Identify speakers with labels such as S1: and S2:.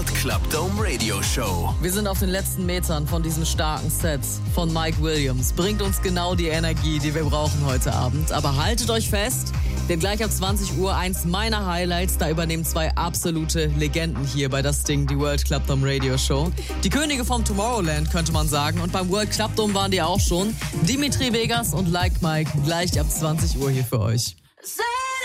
S1: World Club Dome Radio Show.
S2: Wir sind auf den letzten Metern von diesem starken Set von Mike Williams. Bringt uns genau die Energie, die wir brauchen heute Abend. Aber haltet euch fest, denn gleich ab 20 Uhr eins meiner Highlights. Da übernehmen zwei absolute Legenden hier bei das Ding, die World Club Dome Radio Show. Die Könige vom Tomorrowland, könnte man sagen. Und beim World Club Dome waren die auch schon. Dimitri Vegas und Like Mike gleich ab 20 Uhr hier für euch.
S3: Say